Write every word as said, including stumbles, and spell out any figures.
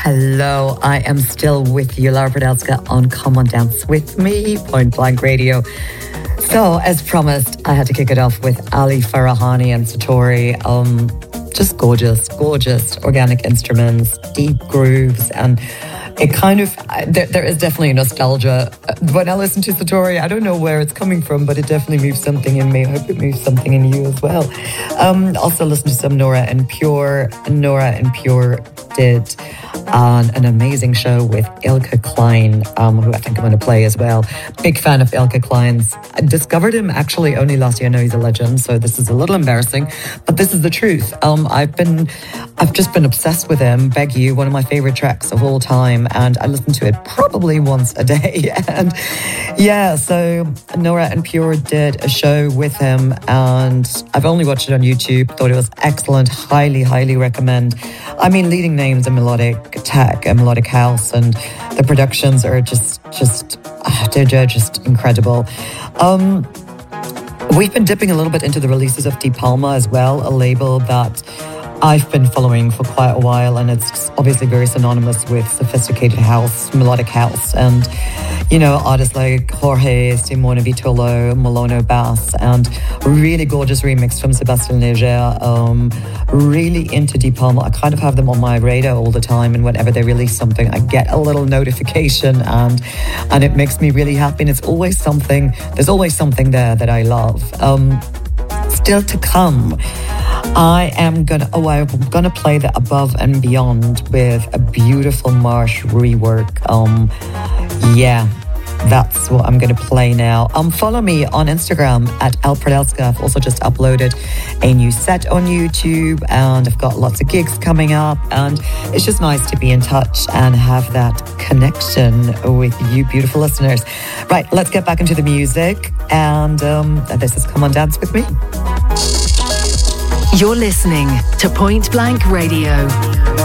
Hello, I am still with you, Laura Pradelska, on Come On Dance With Me, Point Blank Radio. So, as promised, I had to kick it off with Ali Farahani and Satori. Um, just gorgeous, gorgeous organic instruments, deep grooves, and it kind of, there, there is definitely nostalgia. When I listen to Satori, I don't know where it's coming from, but it definitely moves something in me. I hope it moves something in you as well. Um, also listen to some Nora En Pure. Nora En Pure did on an amazing show with Ilke Klein, um, who I think I'm going to play as well. Big fan of Ilke Klein's. I discovered him actually only last year. I know he's a legend, so this is a little embarrassing, but this is the truth. Um, I've been, I've just been obsessed with him. Beg You, one of my favorite tracks of all time, and I listen to it probably once a day. And yeah, so Nora En Pure did a show with him, and I've only watched it on YouTube. Thought it was excellent. Highly, highly recommend. I mean, leading names in melodic tech and melodic house, and the productions are just just uh, they're, they're just incredible. Um, we've been dipping a little bit into the releases of De Palma as well, a label that I've been following for quite a while, and it's obviously very synonymous with sophisticated house, melodic house, and you know, artists like Jorge, Simone Vitolo, Malono Bass, and really gorgeous remix from Sébastien Léger. Um, really into De Palma. I kind of have them on my radar all the time, and whenever they release something, I get a little notification, and and it makes me really happy. And it's always something, there's always something there that I love. Um, still to come, I am gonna, oh, I'm gonna play the Above and Beyond with a beautiful Marsh rework. Um, yeah, that's what I'm gonna play now. Um, follow me on Instagram at L Pradelska. I've also just uploaded a new set on YouTube, and I've got lots of gigs coming up, and it's just nice to be in touch and have that connection with you beautiful listeners. Right, let's get back into the music, and um, this is Come On Dance With Me. You're listening to Point Blank Radio.